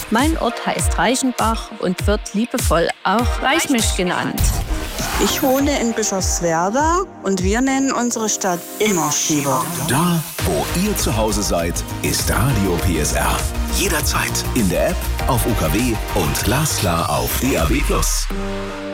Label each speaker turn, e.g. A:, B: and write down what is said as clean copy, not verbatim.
A: Mein Ort heißt Reichenbach und wird liebevoll auch Reichmisch genannt.
B: Ich wohne in Bischofswerda und wir nennen unsere Stadt immer Schieber.
C: Da, wo ihr zu Hause seid, ist Radio PSR. Jederzeit in der App, auf UKW und glasklar auf DAB+.